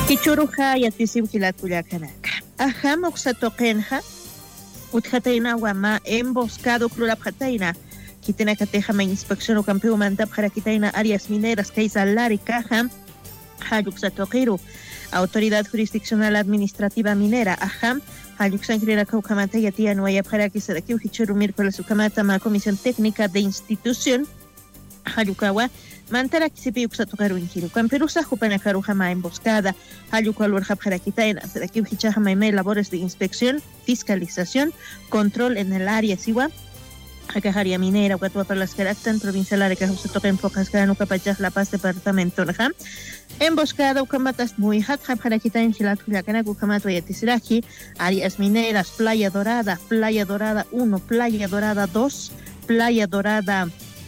Kichuruja yatisib kilatullakanaka. Ajam oxatoqenja utjataina wama emboscado klurapjataina. Kitenakateja ma inspección o campeón manta para quitaina áreas mineras Kaizalari Caja Hayuxatoqiru. Autoridad Jurisdiccional Administrativa Minera Ajam Hayuxan Kirera Kaukamata Yatia Nuaya para que se da Kiuhichuru miércoles Ukamata ma Comisión Técnica de Institución Hayukawa Mantara Kisipiuxatoqaru Inkiru Camperusa Jupanakaru Jama emboscada Hayukalur Japjarakitaina se da Kiuhichahama labores de inspección, fiscalización, control en el área Siwa Acajaria minera, Guatua para las Caractan, provincial de Cajusa toca en Pocas Cano, Capachas, La Paz, departamento Najam. Emboscada, Ucamatas, muy hat, Japaraquita, en Chilatulacana, Cucamato y Atisiraki, áreas mineras, Playa Dorada 1, Playa Dorada 2, Playa Dorada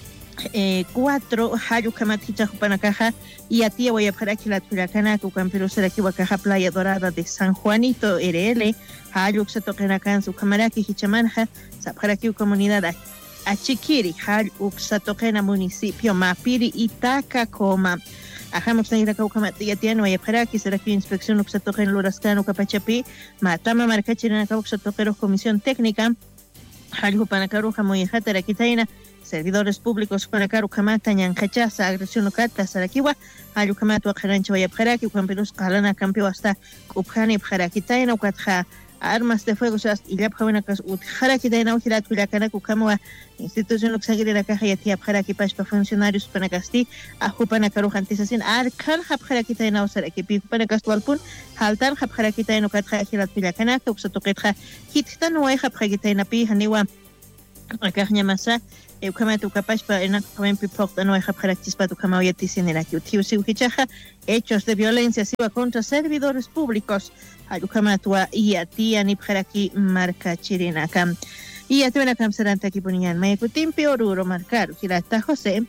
4, Hayucamaticha, Jupanacaja, y a ti voy a para Chilatulacana, Cucampero Seraki, Huacaja, Playa Dorada de San Juanito, RL, Hayuk se toquen acá en su camaraki, Hichamanja, Zaparakiu comunidad Achiquiri, Hayuk se toquen a municipio Mapiri, Itacacoma. Ajamos na ira Caucamati, Yatiano, y Paraki, será que inspección Uxatoquen Lurascano, Capachapi, Matama Marcachina, Cauxatoqueros, comisión técnica, Hayuk Panacaruja, Moyejata, Raquitaina, servidores públicos para Carucamata, Ñancachaza, agresión Ocata, Sarakiwa, Hayucamato, Ajarancho, y Paraki, Camperus, Calana, Campio hasta Upjani, Parakitaina, Ucatja. Armas de fuego y ya pasaban utjara que de no girar tulacana cucamua institución luxagre la caja y tía para que paspa funcionarios para casti a jupana carujantización arcar japjara que de no será que pico para castualpun haltar japjara que de no catra girar tulacana que usa toquetra hitita no hay japjara que de na pi haniwa acá masa Eucamato capaz para en comen pipok no hay japjara chispa tu camaya tisinera que utiusi uhichaja hechos de violencia siva contra servidores públicos Ayukamatua y a ti anipjaraki marca chirinakam. Y a ti una camseranta aquí ponían Mayacutín Pioruro marcar, Girata José.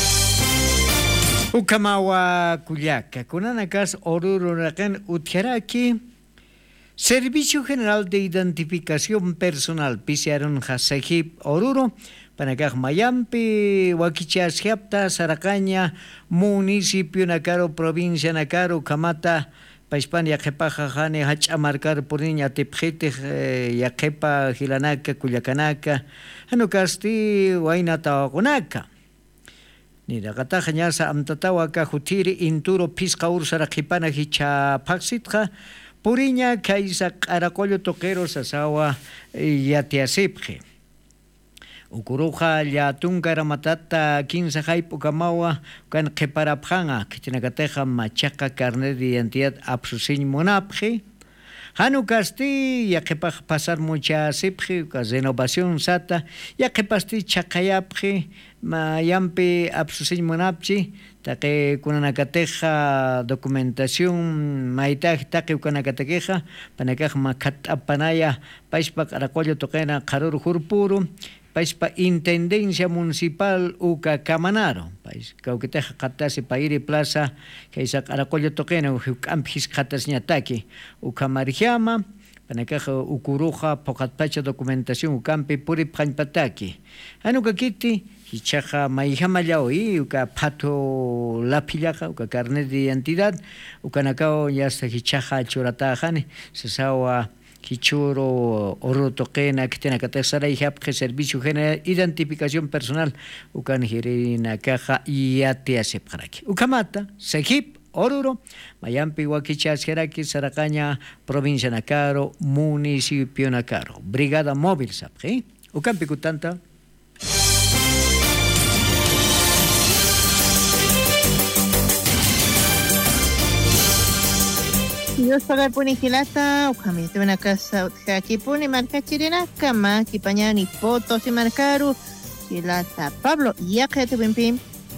Ukamawa Cuyaca, Kunanakas Oruro Rakan Utiaraki. Servicio General de Identificación Personal, Pisiaron Hasehip Oruro, Panacaj Mayampi, Huaquichas Japta, Saracaña, Municipio Nakaro, Provincia Nakaro, Kamata. Paispan yakepa jajane hacha marcar por niña tepjete yakepa gilanaka kuyakanaka hanukasti wainata wagonaka ni ragata janyasa amtatawaka jutiri inturo pisca ursara kipana hicha paxitra puriña kaisa caracollo toquero sasawa yatiasipje Ukuruja ya tungara matata 15 haipu kamawa kan keparapjanga kitinakateja machaca carnet de identidad absusin monapje Hanu casti ya que pasar mucha sipje renovación sata ya que pasti chacayapje mayampe absusin monapchi taque kunanakateja documentación maitaj taque kunanakateja panakaj makat apanaya paispak aracollo toquena karur hurpuru Paispa Intendencia Municipal Uca Camanaro, Pais, Cauqueteja Catasi Pairi Plaza, Kaisak Aracollo Toquena, Ucampis Catasñataki, Ucamarjama, Panacaja Ucuruja, Pocatpacha Documentación, Ucampi Puri Panpataki. Anuka Kiti, Hichaja Maijama Yaoi, Uca Pato Lapillaja, Uca Carnet de Identidad, Ucanacao Yasta Hichaja Churatajane, Sesawa. Kichuro oro toquena que tiene que tesara y que servicio general identificación personal ukan hirina caja y ate hace para aquí ukamata sejip oruro mayampi huaquichas jeraki Saracaña provincia Nakaro municipio Nakaro brigada móvil sabje ukampi kutanta Dios pagar puni hilata, ukamite una casa aquí puni marca chirena kama kipañani fotos y marcaru hilata Pablo ya que te pimpim.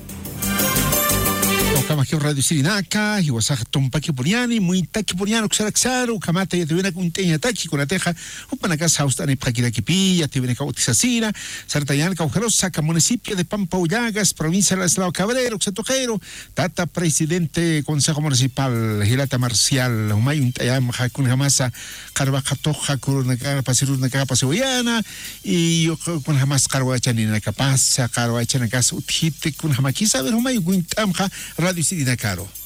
Kama kio radio Sirinaka, hiwasaka tompaki puriani, muy taki puriano kusaraksaro, kamata ya tevena kuntenya taki kunateja, upanaka saustani prakira kipi, ya tevena kautisasira, sartayan kaujaros saca municipio de Pampa Ullagas, provincia de Eslao Cabrero, Xatojero, tata presidente consejo municipal, Hilata Marcial, Humayun Tayam, Hakun Hamasa, Carvajatoja, Kurunaka, Pasirus Naka, Paseoyana, y yo con Hamas Carvachanina Capasa, Carvachanakas, Uthite, kun Hamakisa, ver Humayun Tamja, Radio Sirinakaro.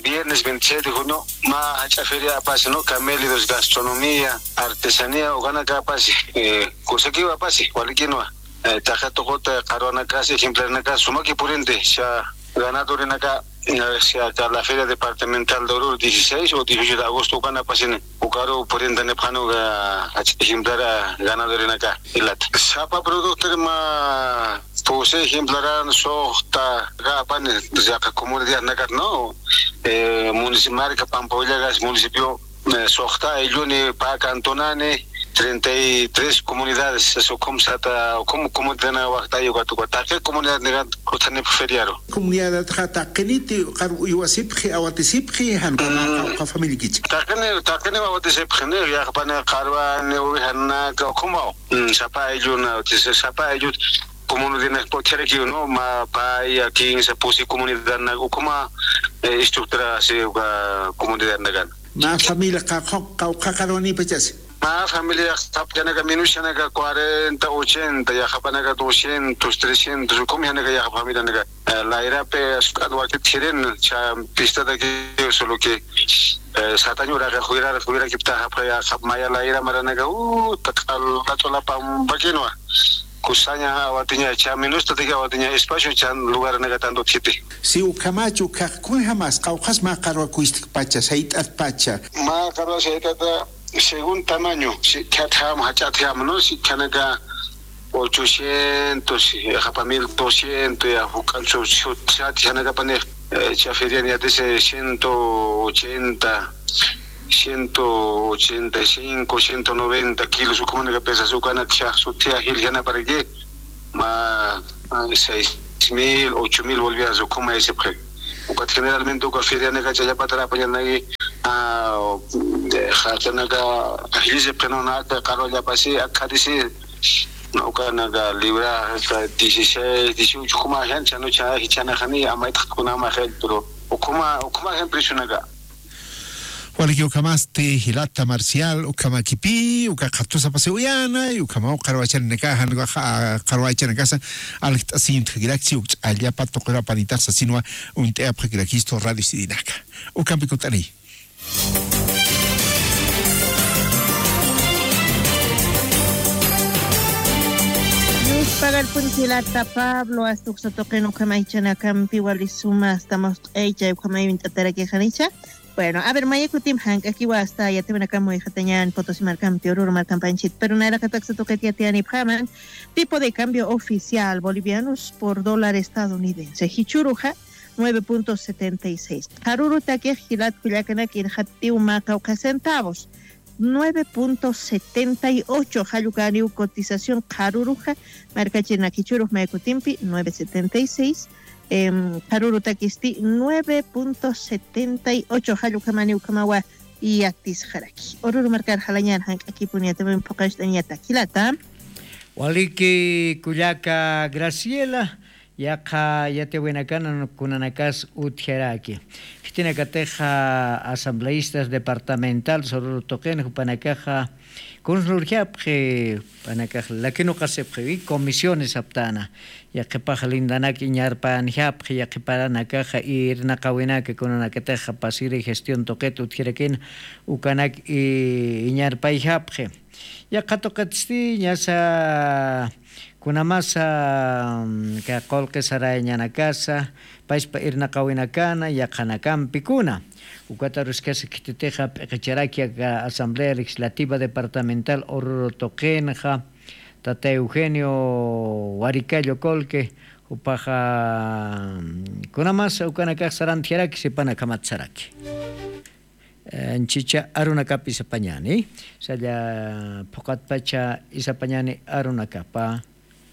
viernes 27 de junio, más feria pase, ¿no? Camélidos, gastronomía, artesanía, o gana acá pase, cosa que va a pase, cualquier no. Tajato Jota, Carona Casa, ejemplar en acá, suma que por ende, ya ganador en acá, la feria departamental de Oruro, 16 o 18 de agosto, gana pasen, Ucaro por ende, Nepano, ejemplar ganador en acá, y la Sapa productor ma pose ejemplaran sohta gapan ya comunidad nagar no municipal que Pampollas municipio sohta ellos pa cantonane 33 comunidades eso como sata como tena wakta yo gatu gata que comunidad negat kotane feriaro comunidad hata keniti qaru iwasibhi awatisibhi han ka family kich takene awatisibhi ne ya pana qarwa ne hanna como sapa ellos na sapa ellos comunidad potera que no ma pai aquí en esa posi comunidad na como estructura se comunidad nagan ma familia ka karoni pechas ma familia tapjana ka minusana ka 40 80 ya japana 200 300 como ya ya familia naga la era pe adwa que tienen cha pista de que solo que sataño ra juira que está ya maya la era maranaga takal la pam bakino kusanya awatinya cha minuto tiga awatinya espacio chan lugar negatando kiti si u kamachu ka kun hamas qawqas ma qarwa kuistik pacha sait at pacha ma qarwa sait at según tamaño si katam hachatam no si kanaga 800 hapa 1200 ya hukancho chat kanaga pane cha feria ni ate 180 185, 190 kilos, como que pesa su cana, su tía Giliana para que más 6.000, 8.000 volvía a su coma ese pre. Porque generalmente un café de nega ya para apoyar ahí a naga Gilice pero no que caro ya pasé a carice no canaga libra 16, 18 como gente no cha hichana khani amait kuna ma khel pero como gente presionaga Waliki ukamaste hilata marcial ukamakipi ukakatusa paseuyana ukama ukarwachan nekahan karwachan casa alkt asin tgiraxi ukalla pato qira panita sasinwa unte apgiraxisto radio sidinaka ukampikutani para el Punchilata Pablo, hasta que toquen un camaichana campi, walisuma, estamos ella, camay que janicha. Bueno, a ver, Maya Kutim Hank, aquí va hasta ya te ven acá muy jatañan, Potosí Marcampi, Oruro Marcampanchit, pero no era que taxa toquetia tiani Praman, tipo de cambio oficial, bolivianos por dólar estadounidense. Hichuruja, 9.76. Haruru Taque, Gilat Kuyakana, Kirjati, Umaca, centavos. 9.78 Hayukariu cotización Haruruja Marcachina Kichuru Maekutimpi 9.76 Haruru Takisti 9.78 Hayukamani Ukamawa y Actis Haraki Oruru Marcar Halañan Hank aquí poniate un poco esta Kilata Waliki Kuyaka Graciela Yaka yate buena cana kunanakas utjeraki. Tiene cateja asambleístas departamental sobre toquen panakaja con surgiapje panakaja la que no casepje comisiones aptana ya que paja lindanak iñar panjapje ya que para nakaja ir nakawina que con una cateja pasir y gestión toquet utjerekin ukanak iñar paijapje ya katokatsti ya sa kuna masa que colque saraña na casa pais pa ir na kawina kana ya kanakampi kuna ukataros que se quiteja pecharakia asamblea legislativa departamental Oruro Toquenja tate Eugenio Huaricayo colque upaja kuna masa ukanaka sarantiaraki sepana kamatsaraki en chicha aruna kapi sapanyani saya pokat pacha isapanyani aruna kapa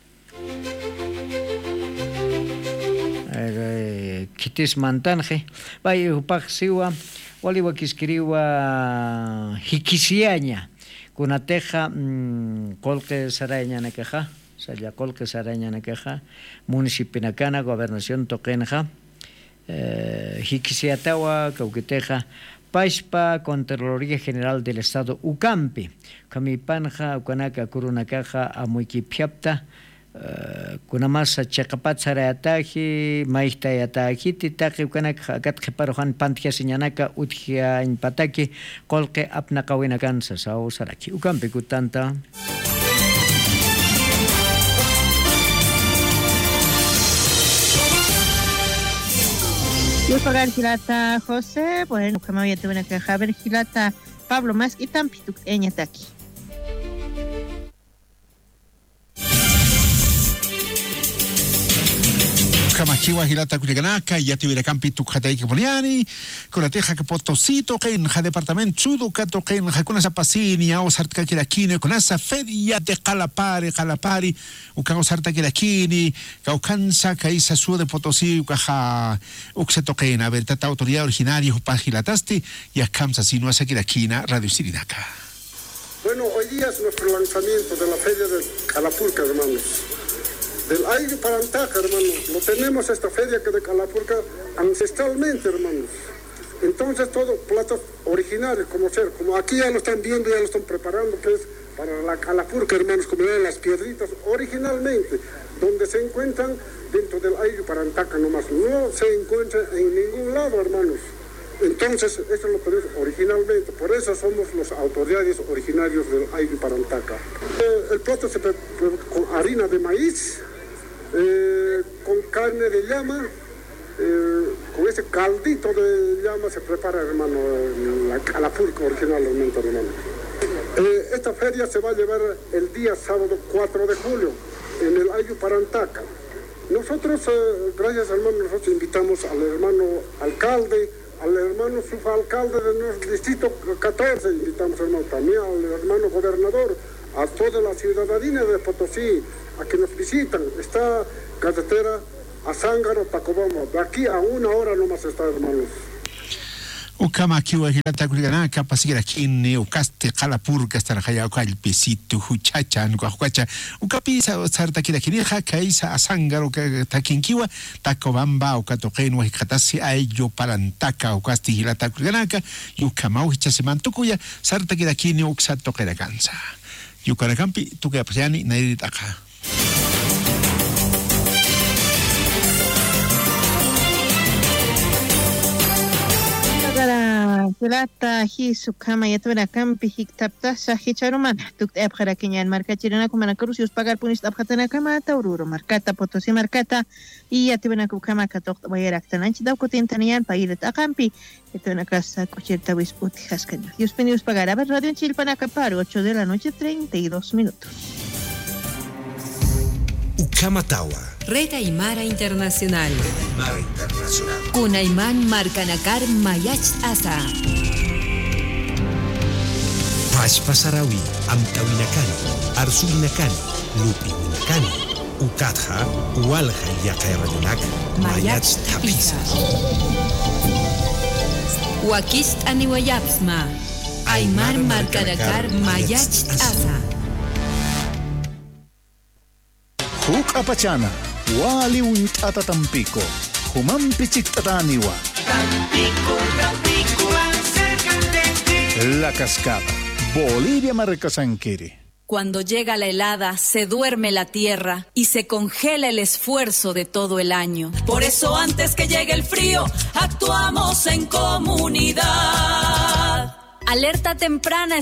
kitis mantanje vai upaxiwa waliwa kiskiriwa hikisiaña kuna teja colque saraña nakeja saya colque saraña nakeja municipio nakana gobernación toquenja hikisiatawa cauqueteja Paispa Contraloría General del Estado Ucampi Kamipanja Ukanaka Kurunakaja Amuikipiapta kuna masa chaqapatsarayataji maihtayatajiti titaqi ukanak katqiparujan pantija siñanaka utja pataki qolqe apnaqawina kansa saw saraki ukampi kutanta. Yo pagar Gilata José, bueno, como ya tuve que saber Gilata Pablo más y tan pituk eñataki. Kamachiwa Hilata Cuyaganaka, ya tuviera campi tu jataiki poliani, con la teja que potosito, que en ja departamento sudo, cato que en ja con esa pasini, o sarta que la kine, con esa feria de calapari, o que sarta que la kine, que o cansa, que esa su de potosí, que ja, o que se toquen, a ver, tata autoridad originaria, o pagilataste, y a camsa, si no hace que la quina, Radio Sirinaka. Bueno, hoy día es nuestro lanzamiento de la feria de Calapurca, hermanos. Del aire para Antaja, hermanos. Lo tenemos esta feria que de Calapurca ancestralmente, hermanos. Entonces, todo platos originales, como aquí ya lo están viendo, ya lo están preparando, que es para la Calapurca, hermanos, como ven las piedritas, originalmente, donde se encuentran dentro del aire para Antaja nomás. No se encuentra en ningún lado, hermanos. Entonces, eso lo tenemos originalmente, por eso somos los autoridades originarios del aire para Antaca. El plato se prepara con harina de maíz, con carne de llama, con ese caldito de llama se prepara, hermano, la Calapurca originalmente, hermano. Esta feria se va a llevar el día sábado 4 de julio en el aire para Antaca. Nosotros, gracias hermano, nosotros invitamos al hermano alcalde, al hermano subalcalde de nuestro distrito 14, invitamos hermano, también al hermano gobernador, a toda la ciudadanía de Potosí, a que nos visitan. Está carretera a Zángaro, Tacobamba, de aquí a 1 hora nomás está, hermanos. Ukama kiwa Hilata Cuyaganaka, pasigira kine, ukaste Calapurca, hasta la jaya pesito, huchacha, nucahuacha, ukapisa, sarta kira kineja, kaisa, a Zángaro, taquinquiwa, Tacobamba, ukatoquen, huajicatasi, a ello, palantaca, ukaste Hilata Cuyaganaka, ukama uhichasemantucuya, sarta kira kine, uxato keraganza. Yukaracampi, tuque apreciani, nairitaka. Plata hisu kama yatuna kampi hiktapta sahicharuman tuk ebkhara kinyan marka chirana kumana crucius pagar punis abkhatana kama taururo markata Potosí markata y yatuna kama katok bayraktananchi daukotintanian pailet akampi yatuna casa kuchirta wisputi haskana yuspenius pagar aber radio Chilpan Acaparo 8 de la noche 32 minutos. Ukamatawa. Red Aymara Internacional. Kunayman Marcanakar Mayach Asa. Pashpasarawi, Amtawinakani, Arsulinakani, Lupinakani, Ukatha, Ualja Yakairadunak, Mayach Tapisa. Wakist Aniwayapsma. Aymar Marcanakar Mayach Asa. Huk apachana, wali untata Tampico, humam pichictataniwa. Tampico, acércate. La Cascada, Bolivia Marcasanquiri. Cuando llega la helada, se duerme la tierra y se congela el esfuerzo de todo el año. Por eso antes que llegue el frío, actuamos en comunidad. Alerta temprana